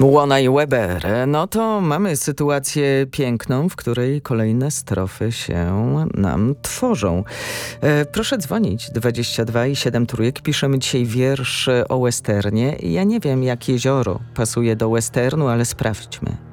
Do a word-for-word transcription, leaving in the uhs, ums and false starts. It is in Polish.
Łona i Weber. No to mamy sytuację piękną, w której kolejne strofy się nam tworzą. E, proszę dzwonić dwadzieścia dwa i siedem trójek. Piszemy dzisiaj wiersz o westernie. Ja nie wiem, jak jezioro pasuje do westernu, ale sprawdźmy.